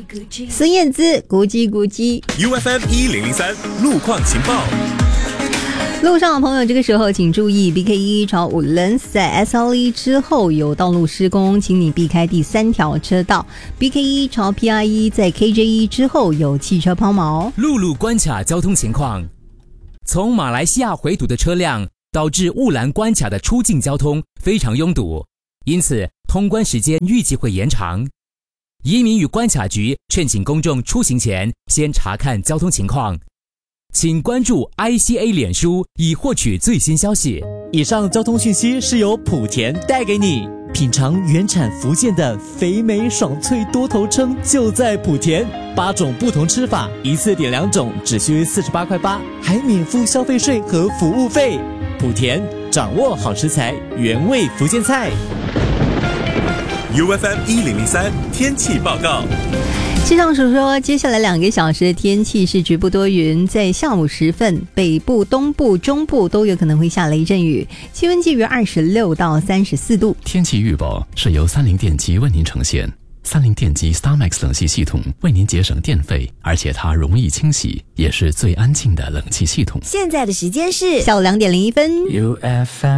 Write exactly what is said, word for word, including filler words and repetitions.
孙燕姿咕叽咕叽。 U F M 一零零三路况情报。 路上的朋友，这个时候请注意 B K 一 朝五轮在 S L E 之后有道路施工，请你避开第三条车道。 B K 一 朝 P I 一 在 K J 一 之后有汽车抛锚。 陆路关卡交通情况，从马来西亚回堵的车辆导致雾兰关卡的出境交通非常拥堵，因此通关时间预计会延长。移民与关卡局劝请公众出行前先查看交通情况，请关注 I C A 脸书以获取最新消息。 以上交通讯息是由莆田带给你。品尝原产福建的肥美爽脆多头称就在莆田，八种不同吃法，一次点两种，只需四十八块八，还免付消费税和服务费。莆田掌握好食材，原味福建菜。 U F M 一零零三天气报告。 气象署说，接下来两个小时的天气是局部多云，在下午时分，北部、东部、中部都有可能会下雷阵雨，气温介于二十六到三十四度。 天气预报是由三菱电机为您呈现。三菱电机 StarMax 冷气系统为您节省电费，而且它容易清洗，也是最安静的冷气系统。 现在的时间是下午两点零一分。 U F M